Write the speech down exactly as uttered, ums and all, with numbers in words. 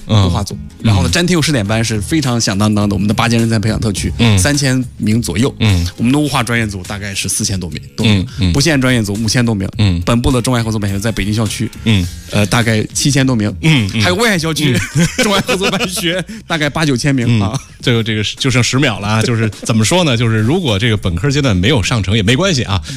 物化组。嗯、然后呢，詹天佑试点班是非常响当当的，我们的八千人才培养特区，嗯，三千名左右。嗯，我们的物化专业组大概是四千多名，多名。嗯，不限专业组五千多名。嗯，本部的中外合作办学在北京校区，嗯，呃，大概七千多名。嗯，还有外校区、嗯、中外合作办学大概八九千名、嗯、啊。 这个这个就剩十秒了啊，就是怎么说呢？就是如果这个本科阶段没有上成也没关系啊。